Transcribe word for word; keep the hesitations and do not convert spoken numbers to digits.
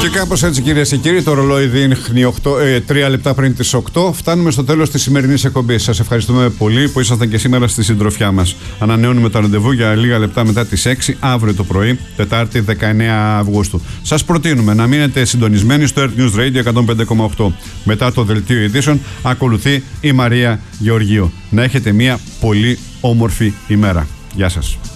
Και κάπως έτσι, κυρίες και κύριοι, το ρολόι δείχνει τρία λεπτά πριν τις οκτώ. Φτάνουμε στο τέλος της σημερινής εκπομπής. Σας ευχαριστούμε πολύ που ήσασταν και σήμερα στη συντροφιά μας. Ανανεώνουμε το ραντεβού για λίγα λεπτά μετά τις έξι αύριο το πρωί, Τετάρτη δεκαεννέα Αυγούστου. Σας προτείνουμε να μείνετε συντονισμένοι στο Earth News Radio εκατόν πέντε κόμμα οκτώ. Μετά το δελτίο ειδήσεων ακολουθεί η Μαρία Γεωργίου. Να έχετε μια πολύ όμορφη ημέρα. Γεια σας.